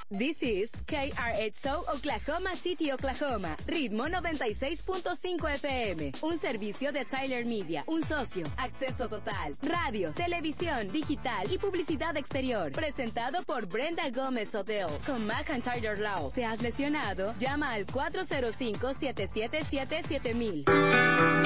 This is KRXO Oklahoma City, Oklahoma. Ritmo 96.5 FM. Un servicio de Tyler Media. Un socio. Acceso total. Radio, televisión, digital y publicidad exterior. Presentado por Brenda Gómez Hotel. Con McIntyre Law. ¿Te has lesionado? Llama al 405-777-7000.